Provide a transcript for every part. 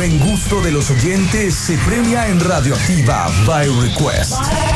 buen gusto de los oyentes se premia en Radioactiva by Request.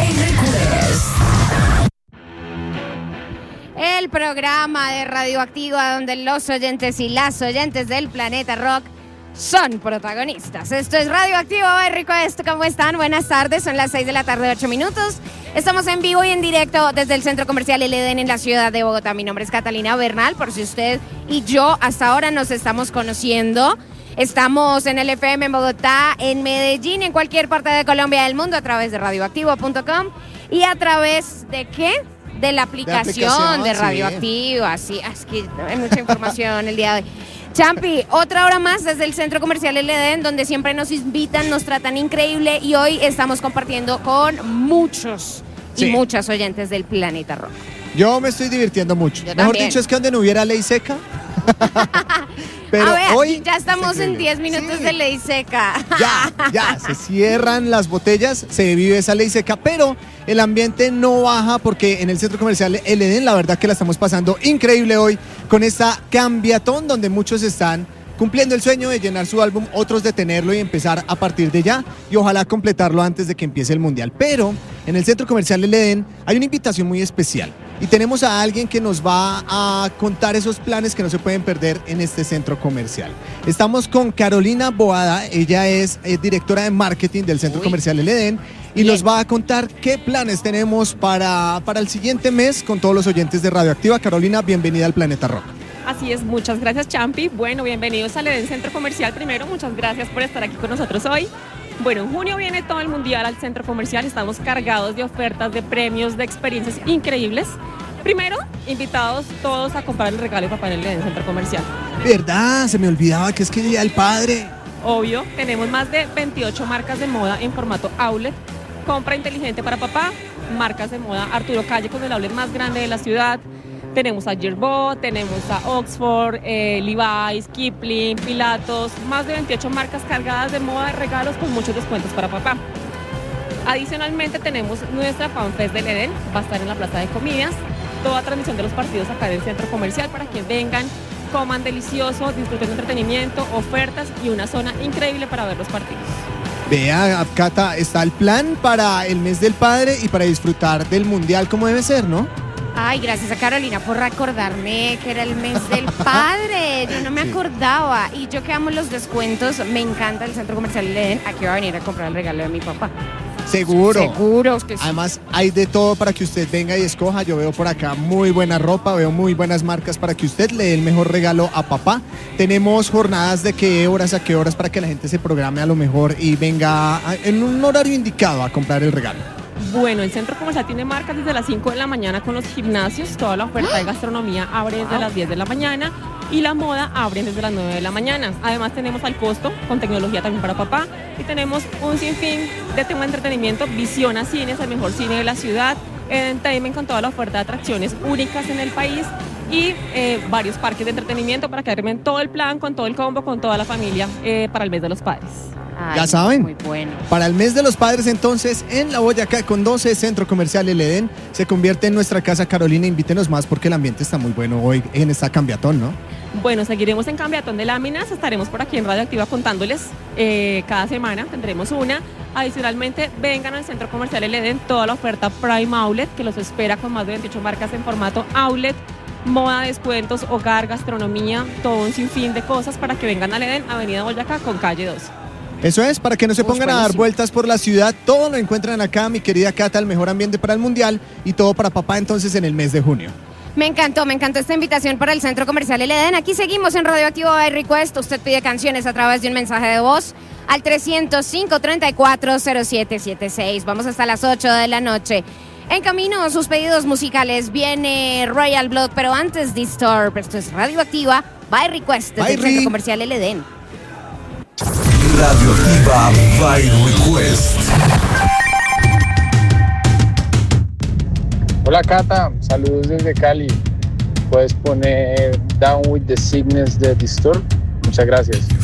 El programa de Radioactiva donde los oyentes y las oyentes del planeta rock son protagonistas. Esto es Radioactiva by Request. ¿Cómo están? Buenas tardes, son las 6 de la tarde, 8 minutos. Estamos en vivo y en directo desde el Centro Comercial El Edén en la ciudad de Bogotá. Mi nombre es Catalina Bernal, por si usted y yo hasta ahora nos estamos conociendo. Estamos en el FM en Bogotá, en Medellín, en cualquier parte de Colombia y del mundo a través de radioactivo.com y a través de ¿qué? De la aplicación de Radioactiva. Sí, es que hay mucha información el día de hoy. Champi, otra hora más desde el Centro Comercial El Edén, donde siempre nos invitan, nos tratan increíble y hoy estamos compartiendo con muchos y muchas oyentes del planeta rock. Yo me estoy divirtiendo mucho. Mejor dicho, es que donde no hubiera ley seca. Pero a ver, hoy ya estamos en 10 minutos de ley seca. Ya, se cierran las botellas, se vive esa ley seca, pero el ambiente no baja porque en el Centro Comercial El Edén la verdad que la estamos pasando increíble hoy con esta cambiatón donde muchos están cumpliendo el sueño de llenar su álbum, otros de tenerlo y empezar a partir de ya y ojalá completarlo antes de que empiece el Mundial. Pero en el Centro Comercial El Edén hay una invitación muy especial y tenemos a alguien que nos va a contar esos planes que no se pueden perder en este centro comercial. Estamos con Carolina Boada, ella es directora de marketing del Centro Comercial El Edén y nos va a contar qué planes tenemos para el siguiente mes con todos los oyentes de Radioactiva. Carolina, bienvenida al Planeta Rock. Así es, muchas gracias Champi. Bueno, bienvenidos al Edén Centro Comercial primero, muchas gracias por estar aquí con nosotros hoy. Bueno, en junio viene todo el mundial al Centro Comercial, estamos cargados de ofertas, de premios, de experiencias increíbles. Primero, invitados todos a comprar el regalo de papá en el Edén Centro Comercial. ¿Verdad? Se me olvidaba que es que Día del Padre. Obvio, tenemos más de 28 marcas de moda en formato outlet, compra inteligente para papá, marcas de moda Arturo Calle con el outlet más grande de la ciudad. Tenemos a Girbaud, tenemos a Oxford, Levi's, Kipling, Pilatos, más de 28 marcas cargadas de moda, regalos con muchos descuentos para papá. Adicionalmente tenemos nuestra FanFest del Edén, va a estar en la plaza de comidas, toda transmisión de los partidos acá del Centro Comercial para que vengan, coman delicioso, disfruten de entretenimiento, ofertas y una zona increíble para ver los partidos. Vea, Cata, está el plan para el mes del padre y para disfrutar del mundial como debe ser, ¿no? Ay, gracias a Carolina por recordarme que era el mes del padre. Yo no me acordaba. Y yo que amo los descuentos, me encanta el Centro Comercial El Edén. Aquí voy a venir a comprar el regalo de mi papá. Seguro que sí. Además, hay de todo para que usted venga y escoja. Yo veo por acá muy buena ropa, veo muy buenas marcas para que usted le dé el mejor regalo a papá. Tenemos jornadas de qué horas a qué horas para que la gente se programe a lo mejor y venga en un horario indicado a comprar el regalo. Bueno, el Centro Comercial tiene marcas desde las 5 de la mañana con los gimnasios, toda la oferta de gastronomía abre desde las 10 de la mañana y la moda abre desde las 9 de la mañana. Además tenemos al costo con tecnología también para papá y tenemos un sinfín de tema de entretenimiento, Visiona Cines, el mejor cine de la ciudad, Entertainment con toda la oferta de atracciones únicas en el país y varios parques de entretenimiento para que armen todo el plan, con todo el combo, con toda la familia para el mes de los padres. Ay, ya saben, muy bueno. Para el mes de los padres entonces en La Boyacá con 12 Centro Comercial El Edén se convierte en nuestra casa. Carolina, invítenos más porque el ambiente está muy bueno hoy en esta cambiatón, ¿no? Bueno, seguiremos en cambiatón de láminas, estaremos por aquí en Radioactiva contándoles cada semana, tendremos una. Adicionalmente, vengan al Centro Comercial El Edén, toda la oferta Prime Outlet que los espera con más de 28 marcas en formato outlet, moda, descuentos, hogar, gastronomía, todo un sinfín de cosas para que vengan al Edén, Avenida Boyacá con calle 2. Eso es, para que no se pongan a dar vueltas por la ciudad, todo lo encuentran acá, mi querida Cata, el mejor ambiente para el Mundial y todo para papá entonces en el mes de junio. Me encantó esta invitación para el Centro Comercial El Edén. Aquí seguimos en Radioactivo by Request. Usted pide canciones a través de un mensaje de voz al 305-340776. Vamos hasta las 8 de la noche. En camino, sus pedidos musicales. Viene Royal Blood, pero antes Disturb. Esto es Radioactiva by Request desde el Centro Comercial El Edén. Radioactiva by Request. Hola Cata, saludos desde Cali. Puedes poner Down with the Sickness de Disturb. Muchas gracias.